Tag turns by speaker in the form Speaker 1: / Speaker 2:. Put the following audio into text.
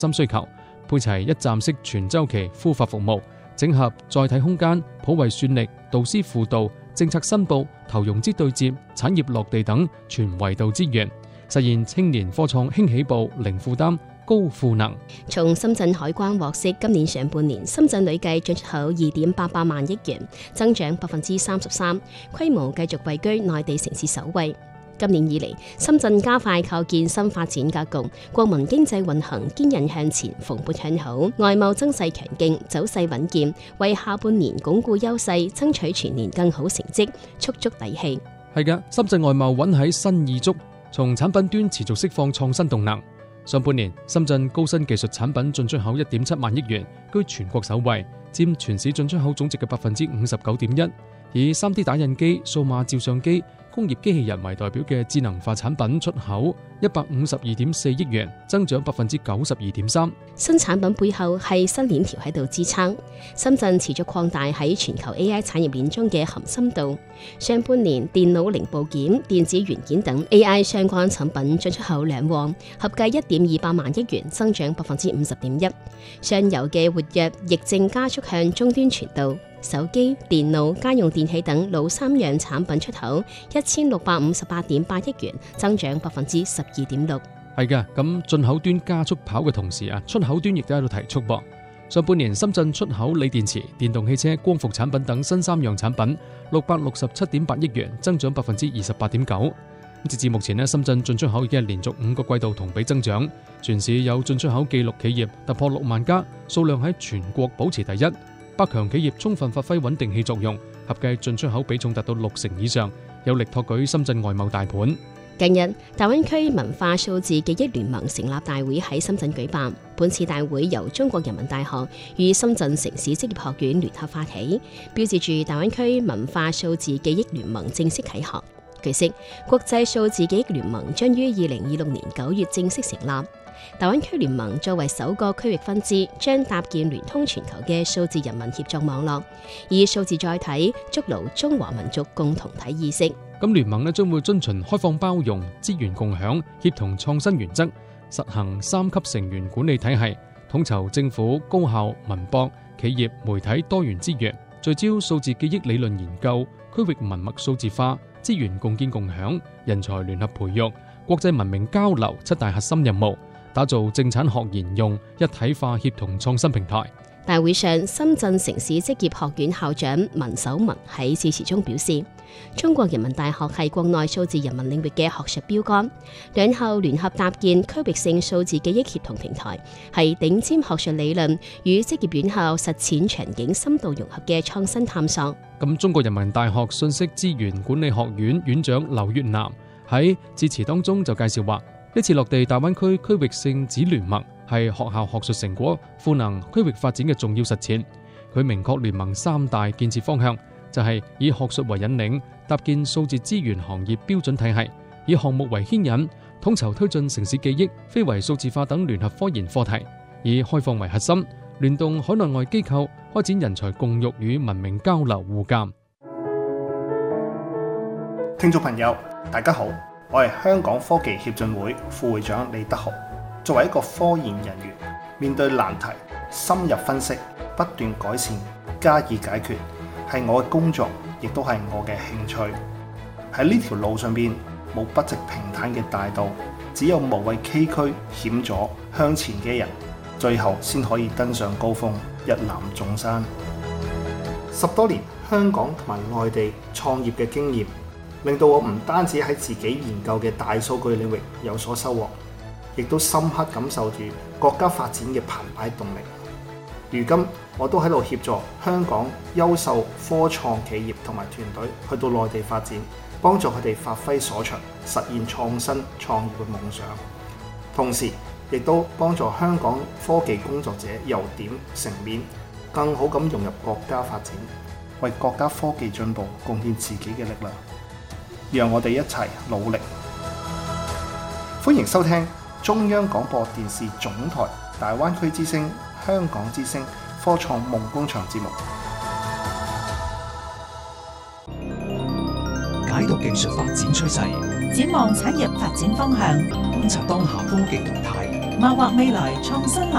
Speaker 1: 心需求，配齊一站式全週期孵化服務，整合載體空間、普惠算力、導師輔導、政策申報、投融資對接、產業落地等全維度資源，實現青年科創興起步、零負擔、高賦能。
Speaker 2: 從深圳海關獲悉，今年上半年深圳累計進出口2.88萬億元，增長33%，規模繼續位居內地城市首位。今年以嚟，深圳加快構建新發展格局，國民經濟運行堅韌向前，蓬勃向好，外貿增勢強勁，走勢穩健，為下半年鞏固優勢，爭取全年更好成績，蓄足底氣。
Speaker 1: 係嘅，深圳外貿穩喺新意足，從產品端持續釋放創新動能。上半年，深圳高新技術產品進出口1.7萬億元，居全國首位，佔全市進出口總值嘅59.1%。以 3D 打印機、數碼照相機、工業機器人為代表嘅智能化產品出口152.4億元，增長92.3%。
Speaker 2: 新產品背後係新鏈條喺度支撐，深圳持續擴大喺全球 AI 產業鏈中嘅含深度。上半年電腦零部件、電子元件等 AI 相關產品進出口兩旺，合計1.28萬億元，增長50.1%。上游嘅活躍亦正加速向終端傳導。手機、電腦、家用電器等老三樣產品出口1658.8億元，增長12.6%。
Speaker 1: 係嘅，咁進口端加速跑嘅同時啊，出口端亦都喺度提速噃。上半年深圳出口鋰電池、電動汽車、光伏產品等新三樣產品667.8億元，增長28.9%。截至目前呢，深圳進出口已經係連續5個季度同比增長，全市有進出口紀錄企業突破6萬家，數量喺全國保持第一。百強企業充分發揮穩定器作用，合計進出口比重達到60%以上，有力托舉深圳外貿大盤。
Speaker 2: 近日，大灣區文化數字記憶聯盟成立大會喺深圳舉辦。本次大會由中國人民大學與深圳城市職業學院聯合發起，標誌住大灣區文化數字記憶聯盟正式啟航。據悉，國際數字記憶聯盟將於2026年9月正式成立。大灣區聯盟作為首個區域分支，將搭建聯通全球嘅數字人民協作網絡，以數字載體築牢中華民族共同體意識。
Speaker 1: 咁聯盟將會遵循開放包容、資源共享、協同創新原則，實行3級成員管理體系，統籌政府、高校、民博、企業、媒體多元資源，聚焦數字記憶理論研究、區域文脈數字化、資源共建共享、人才聯合培育、國際文明交流7大核心任務，打造政產學研用一體化協同創新平台。
Speaker 2: 大會上，深圳城市職業學院校長文守文喺致辭中表示，中國人民大學係國內數字人民領域嘅學術標杆，兩校聯合搭建區域性數字記憶協同平台，係頂尖學術理論與職業院校實踐場景深度融合嘅創新探索。
Speaker 1: 咁中國人民大學信息資源管理學院院長劉越南喺致辭當中就介紹話，呢次落地大灣區區域性子聯盟係學校學術成果賦能區域發展嘅重要實踐。佢明確聯盟3大建設方向，就係以學術為引領，搭建數字資源行業標準體系；以項目為牽引，統籌推進城市記憶、非遺數字化等聯合科研課題；以開放為核心，聯動海內外機構，開展人才共育與文明交流互鑑。
Speaker 3: 聽眾朋友，大家好，我係香港科技協進會副會長李德豪。作為一個科研人員，面對難題，深入分析，不斷改善，加以解決，係我嘅工作，亦都係我嘅興趣。喺呢條路上邊，冇筆直平坦嘅大道，只有無畏崎嶇險阻向前嘅人，最後先可以登上高峰，一覽眾山。10多年香港同埋內地創業嘅經驗，令到我唔單止喺自己研究嘅大數據領域有所收穫，亦都深刻感受住國家發展嘅澎湃動力。如今我都喺度協助香港優秀科創企業同埋團隊去到內地發展，幫助佢哋發揮所長，實現創新創業嘅夢想。同時亦都幫助香港科技工作者由點成面，更好咁融入國家發展，為國家科技進步貢獻自己嘅力量。讓我哋一齊努力。歡迎收聽中央廣播電視總台大灣區之聲、香港之聲科創夢工場節目，
Speaker 4: 解讀技術發展趨勢，
Speaker 5: 展望產業發展方向，
Speaker 4: 觀察當下科技動態，
Speaker 5: 謀劃未來創新